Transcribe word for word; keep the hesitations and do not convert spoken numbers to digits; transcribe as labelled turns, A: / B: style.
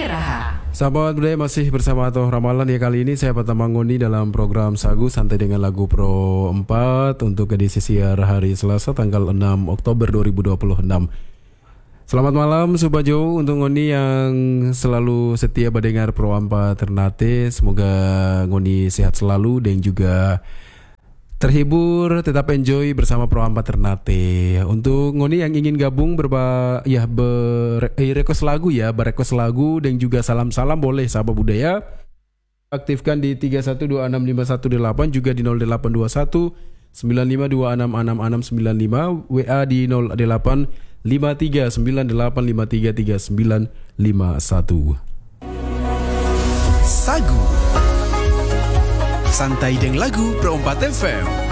A: Raha.
B: Sahabat budaya masih bersama Toh Ramalan ya. Kali ini saya Pratama Ngoni dalam program Sagu Santai dengan Lagu Pro empat untuk edisi siar hari Selasa tanggal enam Oktober dua ribu dua puluh enam. Selamat malam Subajo untuk Ngoni yang selalu setia mendengar Pro empat Ternate. Semoga Ngoni sehat selalu dan juga terhibur, tetap enjoy bersama Pro empat Ternate. Untuk Ngoni yang ingin gabung berba ya ber eh, request lagu ya, berequest lagu dan juga salam-salam boleh sahabat budaya. Aktifkan di tiga satu dua enam lima satu delapan, juga di nol delapan dua satu sembilan lima dua enam enam enam sembilan lima, W A di nol delapan lima tiga sembilan delapan lima tiga tiga sembilan lima satu.
C: Sagu Santai dengan Lagu Pro empat F M.